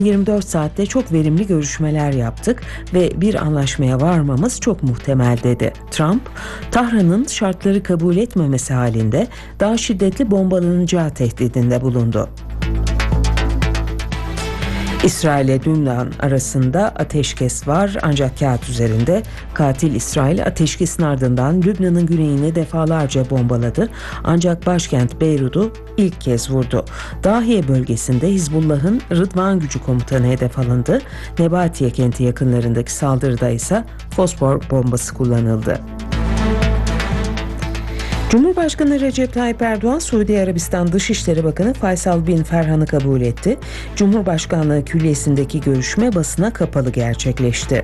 24 saatte çok verimli görüşmeler yaptık ve bir anlaşmaya varmamız çok muhtemel dedi. Trump, Tahran'ın şartları kabul etmemesi halinde daha şiddetli bombalanacağı tehdidinde bulundu. İsrail ile Lübnan arasında ateşkes var ancak kağıt üzerinde. Katil İsrail ateşkesin ardından Lübnan'ın güneyini defalarca bombaladı ancak başkent Beyrut'u ilk kez vurdu. Dahiye bölgesinde Hizbullah'ın Rıdvan gücü komutanı hedef alındı. Nebatiye kenti yakınlarındaki saldırıda ise fosfor bombası kullanıldı. Cumhurbaşkanı Recep Tayyip Erdoğan, Suudi Arabistan Dışişleri Bakanı Faysal bin Ferhan'ı kabul etti. Cumhurbaşkanlığı Külliyesi'ndeki görüşme basına kapalı gerçekleşti.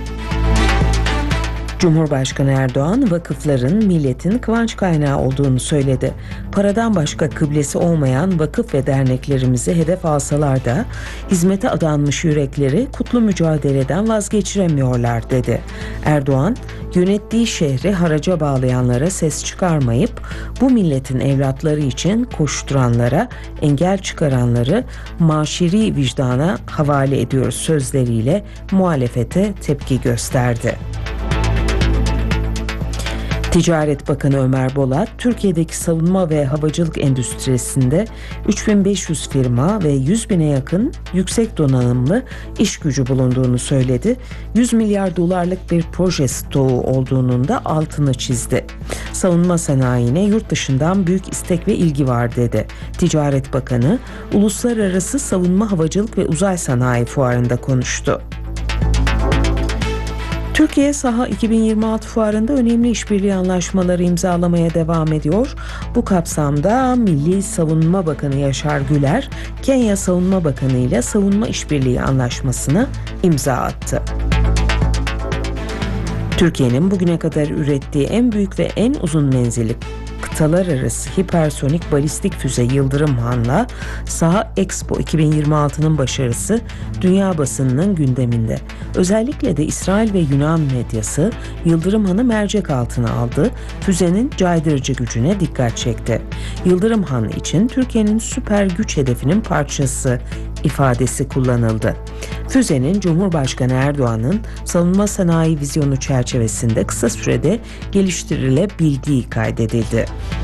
Cumhurbaşkanı Erdoğan, vakıfların milletin kıvanç kaynağı olduğunu söyledi. Paradan başka kıblesi olmayan vakıf ve derneklerimizi hedef alsalar da hizmete adanmış yürekleri kutlu mücadeleden vazgeçiremiyorlar dedi. Erdoğan, yönettiği şehri haraca bağlayanlara ses çıkarmayıp bu milletin evlatları için koşturanlara, engel çıkaranları maşeri vicdana havale ediyoruz sözleriyle muhalefete tepki gösterdi. Ticaret Bakanı Ömer Bolat, Türkiye'deki savunma ve havacılık endüstrisinde 3500 firma ve 100 bine yakın yüksek donanımlı iş gücü bulunduğunu söyledi. 100 milyar dolarlık bir proje stoğu olduğunun da altını çizdi. Savunma sanayine yurt dışından büyük istek ve ilgi var dedi. Ticaret Bakanı, Uluslararası Savunma Havacılık ve Uzay Sanayi Fuarı'nda konuştu. Türkiye Saha 2026 fuarında önemli işbirliği anlaşmaları imzalamaya devam ediyor. Bu kapsamda Milli Savunma Bakanı Yaşar Güler, Kenya Savunma Bakanı ile savunma işbirliği anlaşmasına imza attı. Türkiye'nin bugüne kadar ürettiği en büyük ve en uzun menzilli kıtalar arası hipersonik balistik füze Yıldırım Han'la Saha Expo 2026'nın başarısı dünya basınının gündeminde. Özellikle de İsrail ve Yunan medyası Yıldırım Han'ı mercek altına aldı, füzenin caydırıcı gücüne dikkat çekti. Yıldırım Han için Türkiye'nin süper güç hedefinin parçası ifadesi kullanıldı. Füzenin Cumhurbaşkanı Erdoğan'ın savunma sanayi vizyonu çerçevesinde kısa sürede geliştirilebildiği kaydedildi.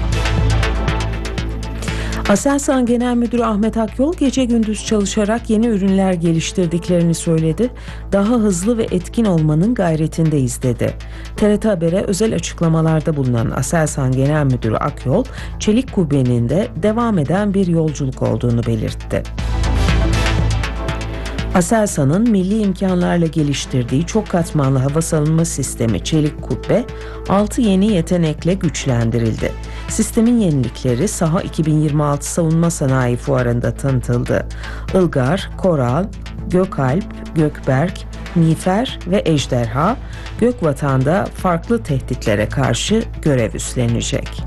Aselsan Genel Müdürü Ahmet Akyol gece gündüz çalışarak yeni ürünler geliştirdiklerini söyledi. Daha hızlı ve etkin olmanın gayretindeyiz dedi. TRT Haber'e özel açıklamalarda bulunan Aselsan Genel Müdürü Akyol, çelik kubbenin de devam eden bir yolculuk olduğunu belirtti. Aselsan'ın milli imkanlarla geliştirdiği çok katmanlı hava savunma sistemi Çelik Kubbe, 6 yeni yetenekle güçlendirildi. Sistemin yenilikleri Saha 2026 Savunma Sanayi Fuarı'nda tanıtıldı. Ilgar, Koral, Gökalp, Gökberk, Miğfer ve Ejderha, Gökvatan'da farklı tehditlere karşı görev üstlenecek.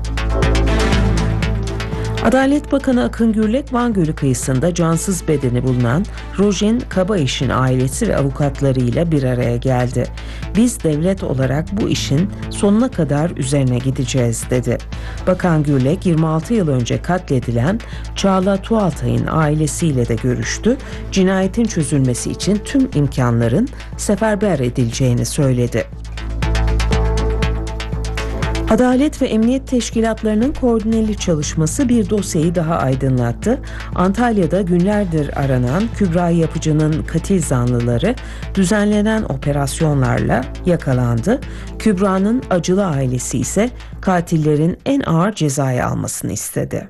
Adalet Bakanı Akın Gürlek, Van Gölü kıyısında cansız bedeni bulunan Rojin Kabaiş'in ailesi ve avukatlarıyla bir araya geldi. Biz devlet olarak bu işin sonuna kadar üzerine gideceğiz dedi. Bakan Gürlek, 26 yıl önce katledilen Çağla Tuğaltay'ın ailesiyle de görüştü. Cinayetin çözülmesi için tüm imkanların seferber edileceğini söyledi. Adalet ve Emniyet Teşkilatlarının koordineli çalışması bir dosyayı daha aydınlattı. Antalya'da günlerdir aranan Kübra Yapıcı'nın katil zanlıları düzenlenen operasyonlarla yakalandı. Kübra'nın acılı ailesi ise katillerin en ağır cezayı almasını istedi.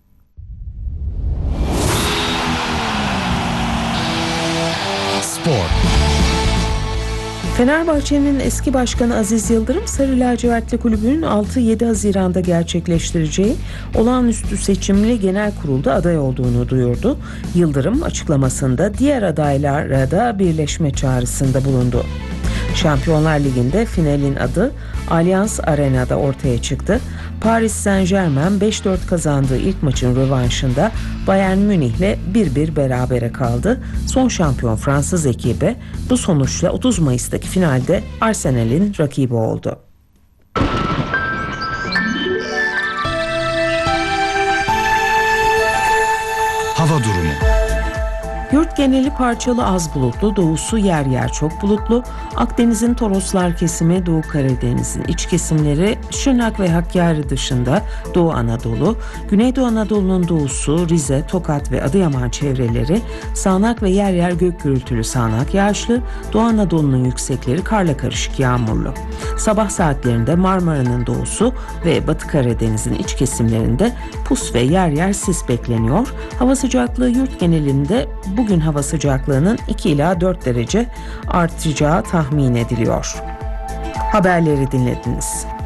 Spor. Fenerbahçe'nin eski başkanı Aziz Yıldırım, Sarı Lacivertli Kulübü'nün 6-7 Haziran'da gerçekleştireceği olağanüstü seçimli genel kurulda aday olduğunu duyurdu. Yıldırım açıklamasında diğer adaylara da birleşme çağrısında bulundu. Şampiyonlar Ligi'nde finalin adı Allianz Arena'da ortaya çıktı. Paris Saint-Germain 5-4 kazandığı ilk maçın rövanşında Bayern Münih'le 1-1 berabere kaldı. Son şampiyon Fransız ekibi bu sonuçla 30 Mayıs'taki finalde Arsenal'in rakibi oldu. Hava durumu. Yurt geneli parçalı az bulutlu, doğusu yer yer çok bulutlu. Akdeniz'in Toroslar kesimi, Doğu Karadeniz'in iç kesimleri, Şırnak ve Hakkari dışında Doğu Anadolu, Güneydoğu Anadolu'nun doğusu, Rize, Tokat ve Adıyaman çevreleri, sağanak ve yer yer gök gürültülü sağanak yağışlı, Doğu Anadolu'nun yüksekleri karla karışık yağmurlu. Sabah saatlerinde Marmara'nın doğusu ve Batı Karadeniz'in iç kesimlerinde pus ve yer yer sis bekleniyor. Hava sıcaklığı yurt genelinde bugün hava sıcaklığının 2 ila 4 derece artacağı tahmin ediliyor. Haberleri dinlediniz.